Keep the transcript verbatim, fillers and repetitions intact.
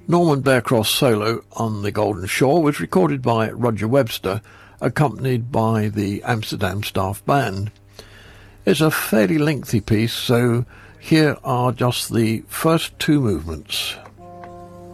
Norman Bearcross solo on the Golden Shore was recorded by Roger Webster, accompanied by the Amsterdam Staff Band. It's a fairly lengthy piece, so here are just the first two movements.